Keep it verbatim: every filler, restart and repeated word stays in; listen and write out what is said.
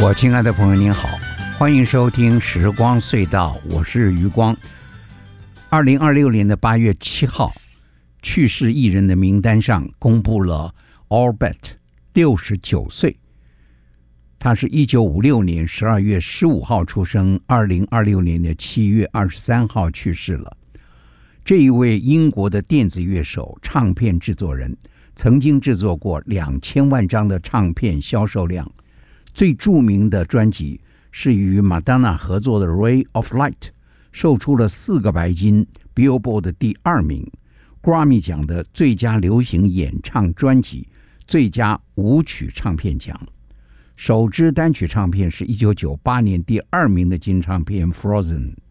我亲爱的朋友您好，欢迎收听时光隧道，我是余光。二零二六年的八月七号，去世艺人的名单上公布了 Albert 六十九岁，他是一九五六年十二月十五号出生，二零二六年的七月二十三号去世了。这一位英国的电子乐手、唱片制作人，曾经制作过两千万张的唱片销售量。最著名的专辑是与马丹娜合作的《Ray of Light》，售出了四个白金 ，Billboard 的第二名 ，Grammy 奖的最佳流行演唱专辑、最佳舞曲唱片奖。首支单曲唱片是一九九八年第二名的金唱片《Frozen》。